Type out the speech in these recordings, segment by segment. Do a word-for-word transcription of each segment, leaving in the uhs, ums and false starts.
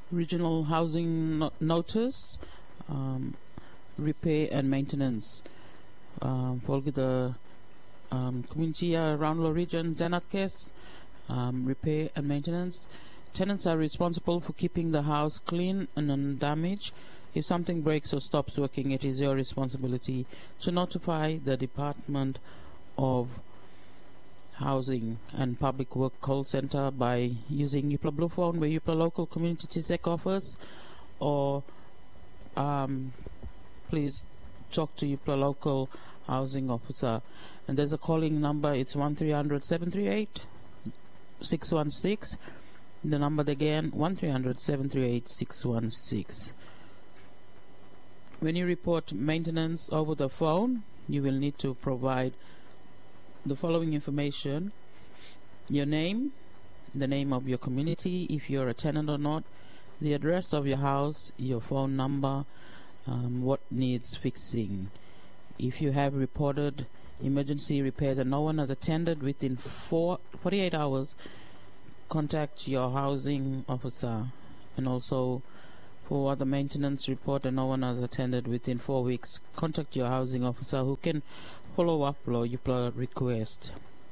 Regional housing no- notice, um, repair and maintenance. Um, volgens de um, community around the region, Zenatkes, um, repair and maintenance. Tenants are responsible for keeping the house clean and undamaged. If something breaks or stops working, it is your responsibility to notify the Department of Housing and Public Work Call Center by using Yupla Blue Phone, where Yupla local community TISEC offers, or um, please talk to Yupla local housing officer. And there's a calling number. It's one three hundred seven three eight six one six. The number again, one three hundred seven three eight six one six. When you report maintenance over the phone, you will need to provide the following information: your name, the name of your community, if you're a tenant or not, the address of your house, your phone number, um, what needs fixing. If you have reported emergency repairs and no one has attended within four, forty-eight hours, contact your housing officer. And also, for other maintenance report and no one has attended within four weeks, contact your housing officer who can follow up or your request.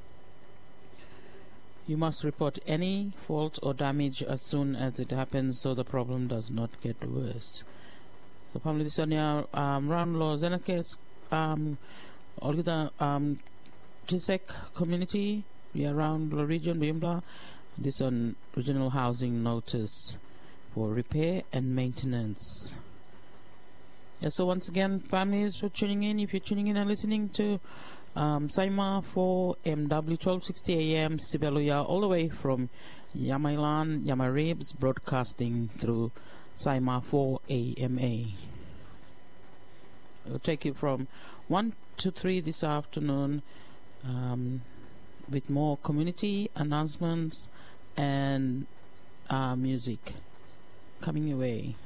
You must report any fault or damage as soon as it happens so the problem does not get worse. The family this on your um round law Zenakes um all the um TISEC community we around the region Bimbla. This on regional housing notice for repair and maintenance. Yeah, so once again, families, for tuning in, if you're tuning in and listening to um, Saima four M W twelve sixty A M Sibeluya, all the way from Yamailan, Yamaribs, broadcasting through Saima four A M A. It'll take you from one to three this afternoon um, with more community announcements and uh, music coming your way.